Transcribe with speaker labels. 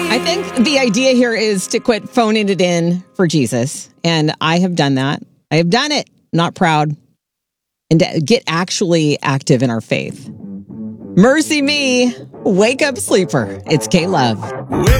Speaker 1: I think the idea here is to quit phoning it in for Jesus. And I have done that. I have done it. Not proud. And to get actually active in our faith. Mercy me. Wake up, sleeper. It's K-Love.